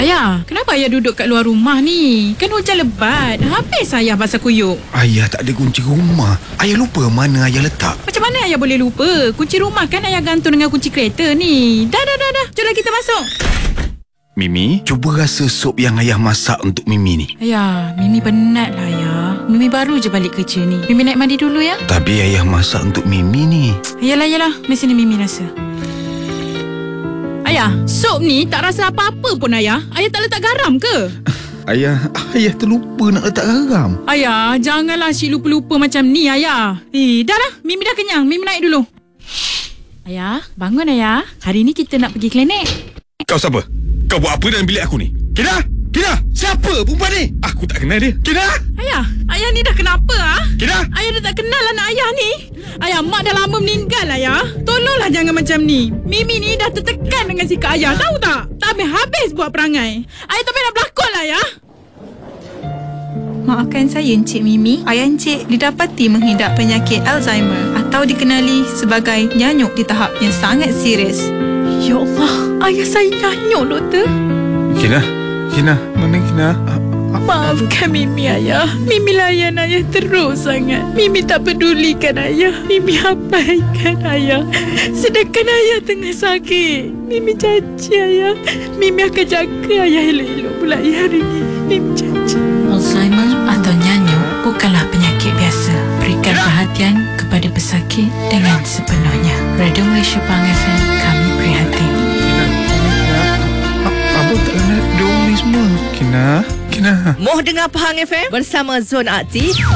Ayah, kenapa ayah duduk kat luar rumah ni? Kan hujan lebat. Habis ayah basah kuyup. Ayah tak ada kunci rumah. Ayah lupa mana ayah letak. Macam mana ayah boleh lupa? Kunci rumah kan ayah gantung dengan kunci kereta ni. Dah. Jomlah kita masuk. Mimi, cuba rasa sup yang ayah masak untuk Mimi ni. Ayah, Mimi penat lah ayah. Mimi baru je balik kerja ni. Mimi naik mandi dulu ya. Tapi ayah masak untuk Mimi ni. Yalah. Mesti ni Mimi rasa. Ayah, sup ni tak rasa apa-apa pun ayah. Ayah tak letak garam ke? Ayah terlupa nak letak garam. Ayah, janganlah asyik lupa-lupa macam ni ayah. Dah lah, Mimi dah kenyang. Mimi naik dulu. Ayah, bangun ayah. Hari ni kita nak pergi klinik. Kau siapa? Kau buat apa dalam bilik aku ni? Kina! Siapa perempuan ni? Aku tak kenal dia. Kina! Ayah ni dah kenapa Kina! Ayah dah tak kenal anak ayah ni. Ayah, mak dah lama meninggal ayah. Tolonglah jangan macam ni. Mimi ni dah tertekan dengan sikap ayah. Tahu tak? Tak habis buat perangai. Ayah tak payah nak berlakon lah ayah. Maafkan saya Encik Mimi. Ayah Encik didapati mengidap penyakit Alzheimer atau dikenali sebagai nyanyuk di tahap yang sangat serius. Ya Allah, ayah saya nyanyuk doktor. Kina, mana Kina? Maafkan Mimi ayah. Mimi layan ayah terus sangat. Mimi tak pedulikan ayah. Mimi abaikan ayah. Sedangkan ayah tengah sakit. Mimi janji ayah, Mimi akan jaga ayah elok-elok pula hari ni. Mimi janji. Alzheimer atau nyanyuk bukanlah penyakit biasa. Berikan perhatian kepada pesakit dengan sepenuhnya. Radio Malaysia Pahang FM, kami prihatin. Abang tak kenal diorang ni semua. Kina. Moh dengar Pahang FM bersama Zon Aktif.